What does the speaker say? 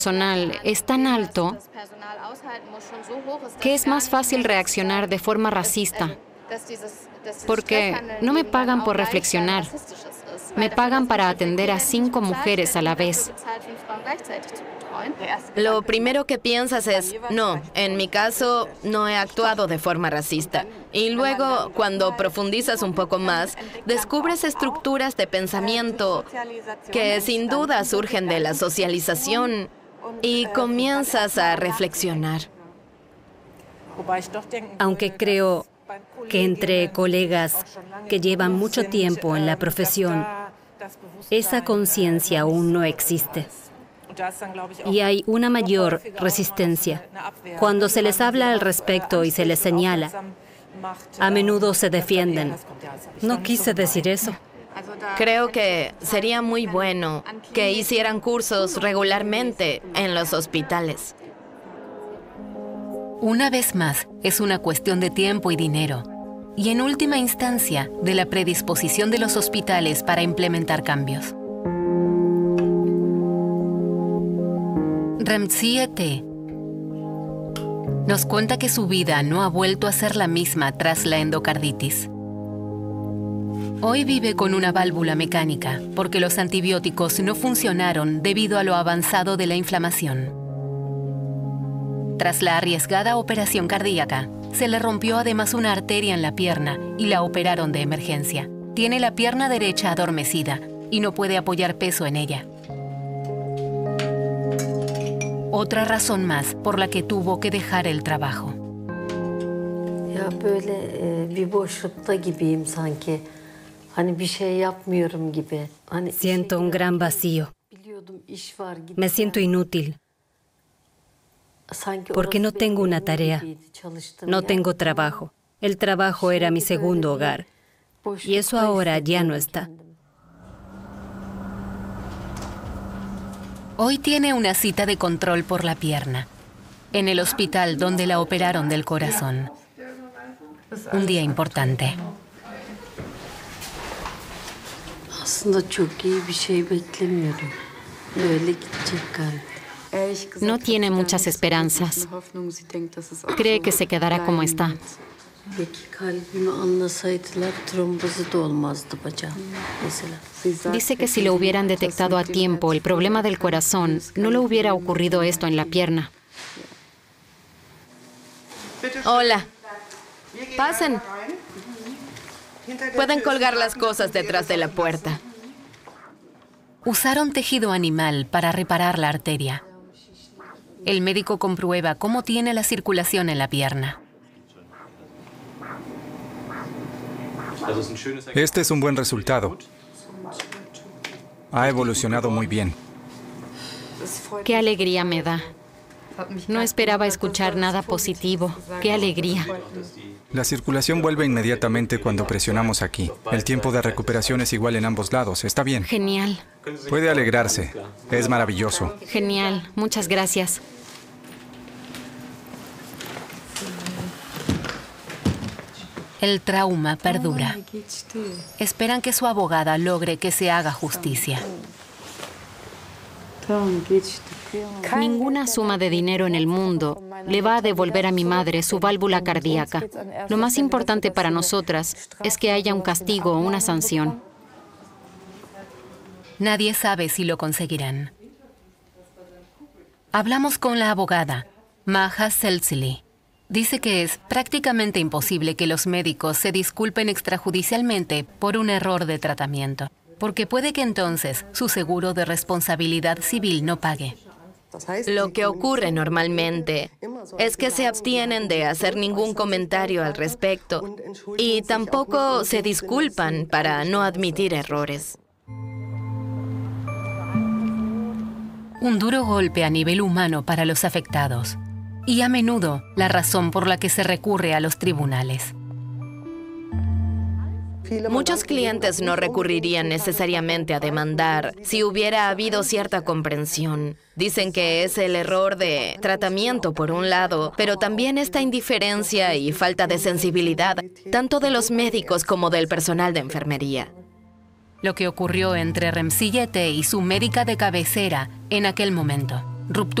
personal es tan alto que es más fácil reaccionar de forma racista, porque no me pagan por reflexionar, me pagan para atender a 5 mujeres a la vez. Lo primero que piensas es, no, en mi caso no he actuado de forma racista. Y luego, cuando profundizas un poco más, descubres estructuras de pensamiento que sin duda surgen de la socialización y comienzas a reflexionar. Aunque creo que entre colegas que llevan mucho tiempo en la profesión, esa conciencia aún no existe. Y hay una mayor resistencia. Cuando se les habla al respecto y se les señala, a menudo se defienden. No quise decir eso. Creo que sería muy bueno que hicieran cursos regularmente en los hospitales. Una vez más, es una cuestión de tiempo y dinero. Y en última instancia, de la predisposición de los hospitales para implementar cambios. Remziye T. nos cuenta que su vida no ha vuelto a ser la misma tras la endocarditis. Hoy vive con una válvula mecánica porque los antibióticos no funcionaron debido a lo avanzado de la inflamación. Tras la arriesgada operación cardíaca, se le rompió además una arteria en la pierna y la operaron de emergencia. Tiene la pierna derecha adormecida y no puede apoyar peso en ella. Otra razón más por la que tuvo que dejar el trabajo. Siento un gran vacío. Me siento inútil. Porque no tengo una tarea. No tengo trabajo. El trabajo era mi segundo hogar. Y eso ahora ya no está. Hoy tiene una cita de control por la pierna, en el hospital donde la operaron del corazón. Un día importante. No tiene muchas esperanzas. Cree que se quedará como está. Dice que si lo hubieran detectado a tiempo el problema del corazón, no le hubiera ocurrido esto en la pierna. Hola. Pasen. Pueden colgar las cosas detrás de la puerta. Usaron tejido animal para reparar la arteria. El médico comprueba cómo tiene la circulación en la pierna. Este es un buen resultado. Ha evolucionado muy bien. Qué alegría me da. No esperaba escuchar nada positivo. Qué alegría. La circulación vuelve inmediatamente cuando presionamos aquí. El tiempo de recuperación es igual en ambos lados. Está bien. Genial. Puede alegrarse. Es maravilloso. Genial. Muchas gracias. El trauma perdura. Esperan que su abogada logre que se haga justicia. Ninguna suma de dinero en el mundo le va a devolver a mi madre su válvula cardíaca. Lo más importante para nosotras es que haya un castigo o una sanción. Nadie sabe si lo conseguirán. Hablamos con la abogada, Maha Selzili. Dice que es prácticamente imposible que los médicos se disculpen extrajudicialmente por un error de tratamiento, porque puede que entonces su seguro de responsabilidad civil no pague. Lo que ocurre normalmente es que se abstienen de hacer ningún comentario al respecto y tampoco se disculpan para no admitir errores. Un duro golpe a nivel humano para los afectados. Y a menudo la razón por la que se recurre a los tribunales. Muchos clientes no recurrirían necesariamente a demandar si hubiera habido cierta comprensión. Dicen que es el error de tratamiento por un lado, pero también esta indiferencia y falta de sensibilidad, tanto de los médicos como del personal de enfermería. Lo que ocurrió entre Remziye T y su médica de cabecera en aquel momento. ruptura